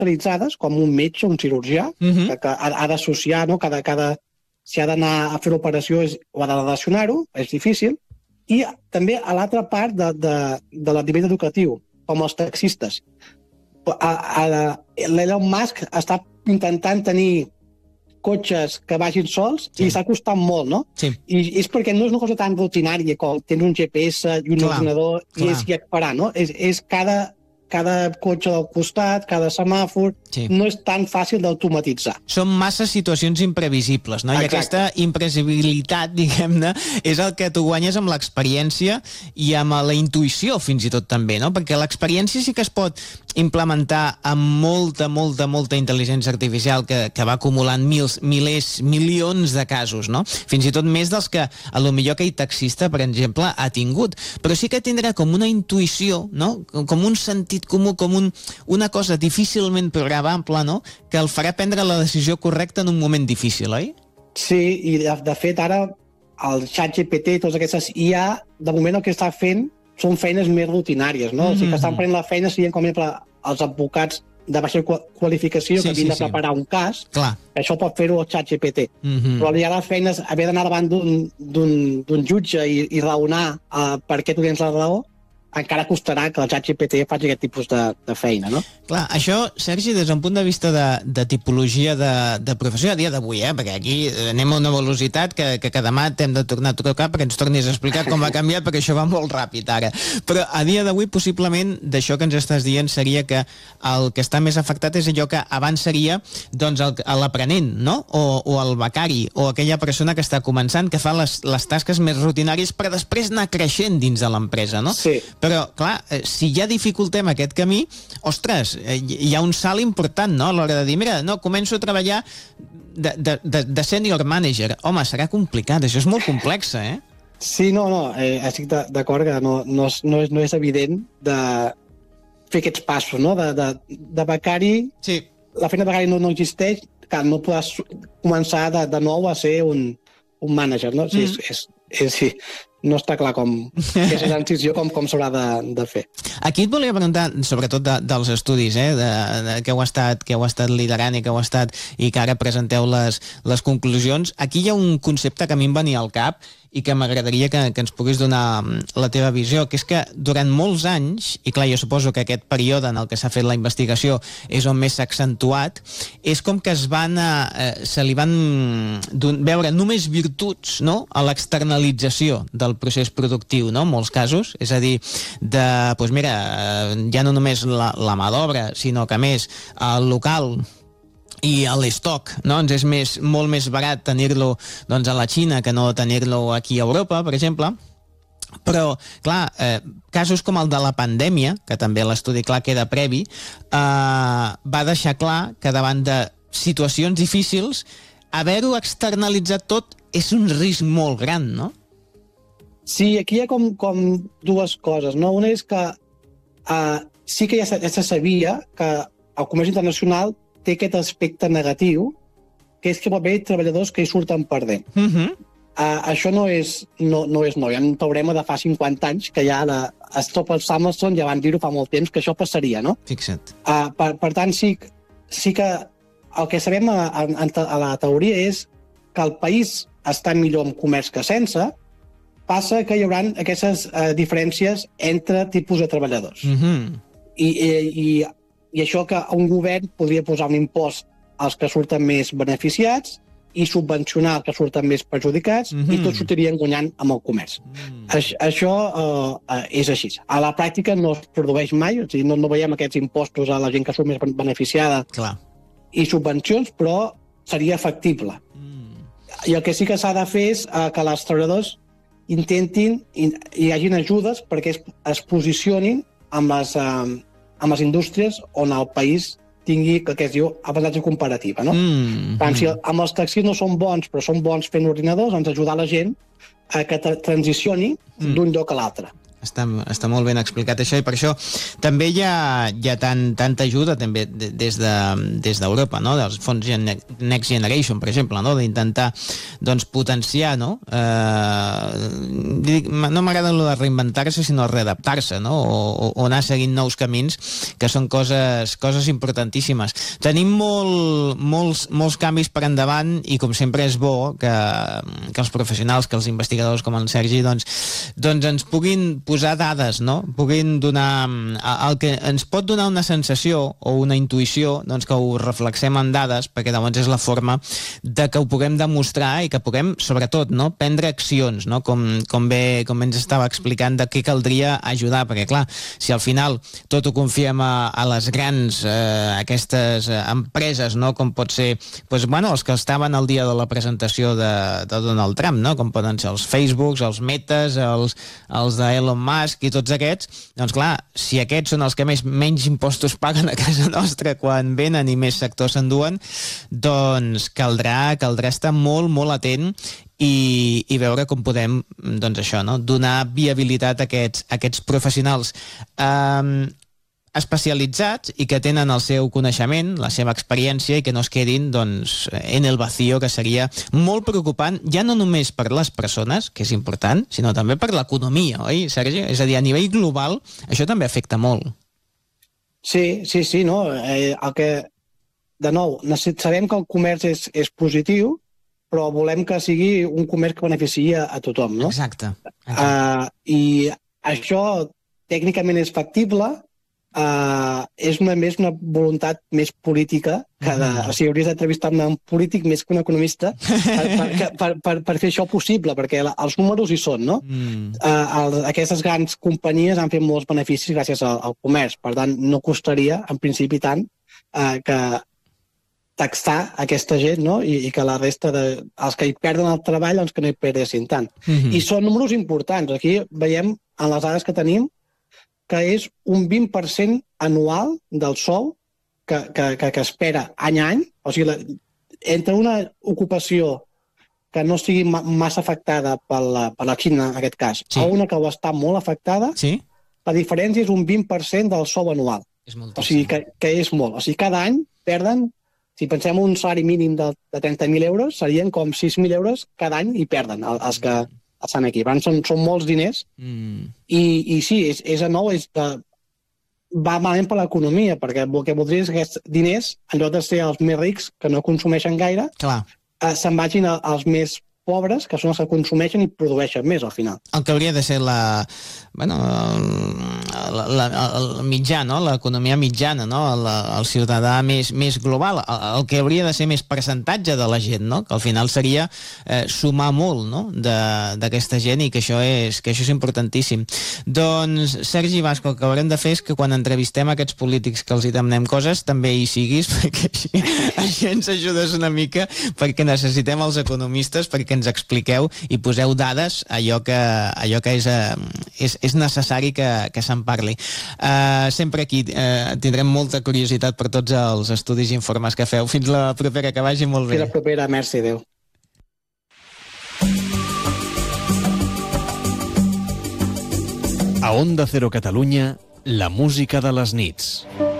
especialitzades, com un metge, un cirurgià, que ha d'associar, no? Si ha d'anar a fer l'operació o ha de relacionar-ho, és difícil. I també a l'altra part de nivell educatiu, com els taxistes. L'Elon Musk està intentant tenir cotxes que vagin sols i està costant molt, no? Sí. I és perquè no és una cosa tan rutinària com tens un GPS i un ordinador i és guiat per no? És cada cotxe del costat, cada semàfor, no és tan fàcil d'automatitzar. Són massa situacions imprevisibles, no? I aquesta imprevisibilitat, diguem-ne, és el que tu guanyes amb l'experiència i amb la intuïció, fins i tot també, no? Perquè l'experiència sí que es pot implementar amb molta intel·ligència artificial que va acumulant milions de casos, no? Fins i tot més dels que a lo millor aquell taxista, per exemple, ha tingut. Però sí que tindrà com una intuïció, no? Com un sentit comú, com una cosa difícilment programable, no? Que el farà prendre la decisió correcta en un moment difícil, oi? Sí, i de fet ara el ChatGPT i totes aquestes IA, de moment el que està fent són feines més rutinàries, no? O sigui que estan prenent la feina, siguin com exemple els advocats de baixa qualificació que havien de preparar un cas, això pot fer-ho el ChatGPT. Però hi ha les feines, haver d'anar davant d'un jutge i raonar per què tu tens la raó, encara costarà que el ChatGPT faci aquest tipus de feina, no? Clar, això, Sergi, des d'un punt de vista de tipologia de professió a dia d'avui, perquè aquí anem a una velocitat que demà t'hem de tornar a trucar perquè ens tornis a explicar com ha canviat, perquè això va molt ràpid ara. Però a dia d'avui, possiblement, d'això que ens estàs dient seria que el que està més afectat és allò que abans seria doncs l'aprenent, no? O el becari, o aquella persona que està començant, que fa les tasques més rutinàries per després anar creixent dins de l'empresa, no? Sí. Però, clar, si ja dificultem aquest camí, ostres, hi ha un salt important, no?, a l'hora de dir, mira, no, començo a treballar de senior manager. Home, serà complicat, això és molt complex, eh? Sí, no, estic d'acord que no és evident de fer aquests passos, no?, de becari. Sí. La feina de becari no existeix, que no podràs començar de nou a ser un manager, no? Sí, no està clar aquesta transició com s'haurà de fer. Aquí et volia preguntar, sobretot dels estudis, que heu estat liderant i que ara presenteu les conclusions. Aquí hi ha un concepte que a mi em venia al cap i que m'agradaria que ens puguis donar la teva visió, que és que durant molts anys, i clar, jo suposo que aquest període en el que s'ha fet la investigació és on més s'ha accentuat, és com que se li van veure només virtuts, no?, a l'externalització del procés productiu, no?, en molts casos. És a dir, doncs mira, ja no només la mà d'obra, sinó que més el local i l'estoc, no? Ens és molt més barat tenir-lo doncs, a la Xina que no tenir-lo aquí a Europa, per exemple. Però, clar, casos com el de la pandèmia, que també l'estudi clar queda previ, va deixar clar que davant de situacions difícils, haver-ho externalitzat tot és un risc molt gran, no? Sí, aquí hi ha com dues coses, no? Una és que sí que ja se sabia que el comerç internacional té aquest aspecte negatiu, que és que pot haver treballadors que hi surten perdent. Això no és nou. Hi ha un teorema de fa 50 anys que ja Stoffel Samuelson ja van dir-ho fa molt temps, que això passaria, no? Fixa't. Per tant, sí que el que sabem a la teoria és que el país està millor en comerç que sense, passa que hi haurà aquestes diferències entre tipus de treballadors. I això que un govern podria posar un impost als que surten més beneficiats i subvencionar els que surten més perjudicats i tots sortirien guanyant amb el comerç. Això és així. A la pràctica no es produeix mai, o sigui, no veiem aquests impostos a la gent que surt més beneficiada i subvencions, però seria factible. I el que sí que s'ha de fer és que els treballadors intentin i hi hagin ajudes perquè es posicionin amb les indústries on el país tingui el que es diu avantatge comparativa, no? Si amb els taxis no són bons, però són bons fent ordinadors, doncs ajudar la gent a que transicioni d'un lloc a l'altre. Està molt ben explicat això, i per això també hi ha tanta ajuda també des d'Europa, no? Dels fons Next Generation, per exemple, no? D'intentar doncs, potenciar, no? No m'agrada el de reinventar-se, sinó readaptar-se, no? O anar seguint nous camins, que són coses importantíssimes. Tenim molts canvis per endavant, i com sempre és bo que els professionals, que els investigadors com el Sergi doncs ens puguin posar dades, no? Puguin donar el que ens pot donar una sensació o una intuïció, doncs que ho reflexem en dades, perquè llavors és la forma de que ho puguem demostrar i que puguem, sobretot, no? Prendre accions, no? Com bé ens estava explicant, de què caldria ajudar, perquè clar, si al final tot ho confiem a les grans aquestes empreses, no? Com pot ser, doncs, bueno, els que estaven al dia de la presentació de Donald Trump, no? Com poden ser els Facebooks, els Metes, els de Elon Musk i tots aquests, doncs clar, si aquests són els que menys impostos paguen a casa nostra quan venen i més sectors s'enduen, doncs caldrà estar molt, molt atent i veure com podem, doncs això, no? Donar viabilitat a aquests professionals especialitzats i que tenen el seu coneixement, la seva experiència, i que no es quedin doncs, en el vacío, que seria molt preocupant, ja no només per les persones, que és important, sinó també per l'economia, oi, Sergi? És a dir, a nivell global, això també afecta molt. Sí, no? El que, de nou, sabem que el comerç és positiu, però volem que sigui un comerç que beneficia a tothom, no? Exacte. I això tècnicament és factible, és més una voluntat més política que o sigui, hauries d'entrevistar-me un polític més que un economista per fer això possible, perquè els números hi són, no? Aquestes grans companyies han fet molts beneficis gràcies al comerç, per tant no costaria en principi tant que taxar aquesta gent, no? I que la resta els que hi perden el treball doncs que no hi perdessin tant. I són números importants. Aquí veiem en les dades que tenim que és un 20% anual del sou que espera any a any. O sigui, entre una ocupació que no sigui massa afectada per la Xina, en aquest cas, a una que està molt afectada, la diferència és un 20% del sou anual. O sigui, que és molt. O sigui, cada any perden, si pensem en un salari mínim de 30.000 euros, serien com 6.000 euros cada any i perden els que estan aquí. Són molts diners i sí, és a nou, va malament per l'economia, perquè el que voldria és que aquests diners, en lloc de ser els més rics, que no consumeixen gaire, se'n vagin als més pobres, que són els que consumeixen i produeixen més al final. El que hauria de ser el mitjà, no? L'economia mitjana, no? El ciutadà més global, el que hauria de ser més percentatge de la gent, no? Que al final seria sumar molt, no? D'aquesta gent, i que això és importantíssim. Doncs, Sergi Basco, el que haurem de fer és que quan entrevistem aquests polítics que els hi demanem coses, també hi siguis, perquè així ens ajudes una mica, perquè necessitem els economistes perquè ens expliqueu i poseu dades allò que és necessari que se'n parli. Sempre aquí tindrem molta curiositat per tots els estudis i informes que feu. Fins la propera, que vagi molt bé. Fins la propera, merci, adéu. A Onda Cero Catalunya, la música de les nits.